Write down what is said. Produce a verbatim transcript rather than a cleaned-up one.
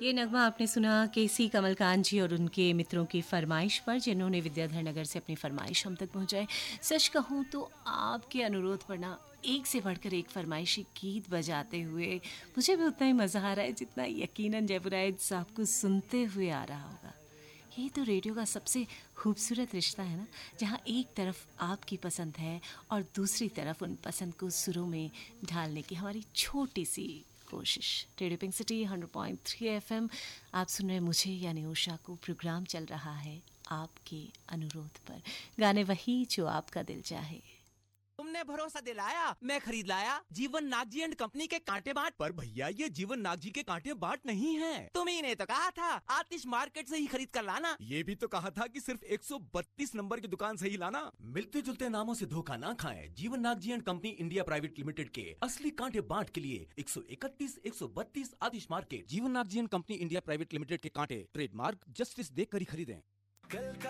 ये नगमा आपने सुना केसी कमलकांत जी और उनके मित्रों की फरमाइश पर, जिन्होंने विद्याधर नगर से अपनी फरमाइश हम तक पहुंचाए। सच कहूं तो आपके अनुरोध पर ना एक से बढ़कर एक फरमाइशी गीत बजाते हुए मुझे भी उतना ही मज़ा आ रहा है जितना यकीनन जयपुराइद साहब को सुनते हुए आ रहा होगा। यही तो रेडियो का सबसे खूबसूरत रिश्ता है ना, जहाँ एक तरफ आपकी पसंद है और दूसरी तरफ उन पसंद को सुरों में ढालने की हमारी छोटी सी कोशिश। Radio pink city hundred point three FM आप सुन रहे मुझे यानी उषा को। प्रोग्राम चल रहा है आपके अनुरोध पर, गाने वही जो आपका दिल चाहे। तुमने भरोसा दिलाया, मैं खरीद लाया जीवन नागजी एंड कंपनी के कांटे बाट। पर भैया ये जीवन नागजी के कांटे बाट नहीं है। तुम्ही ने तो कहा था आतिश मार्केट से ही खरीद कर लाना। ये भी तो कहा था कि सिर्फ एक सौ बत्तीस नंबर की दुकान से ही लाना। मिलते जुलते नामों से धोखा ना खाएं। जीवन Nagji and company India private limited के असली कांटे बाट के लिए एक सौ इकतीस, एक सौ बत्तीस आतिश मार्केट। जीवन Nagji and company India private limited के कांटे ट्रेडमार्क जस्टिस देख कर ही खरीदें।